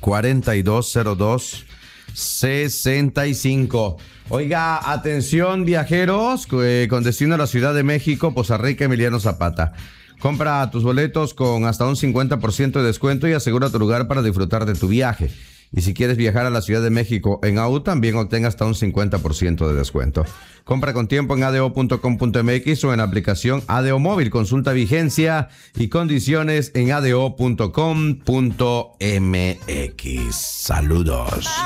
4202-65. Oiga, atención viajeros con destino a la Ciudad de México, Poza Rica, Emiliano Zapata. Compra tus boletos con hasta un 50% de descuento y asegura tu lugar para disfrutar de tu viaje. Y si quieres viajar a la Ciudad de México en AU, también obtén hasta un 50% de descuento. Compra con tiempo en ado.com.mx o en la aplicación ADO Móvil. Consulta vigencia y condiciones en ado.com.mx. Saludos.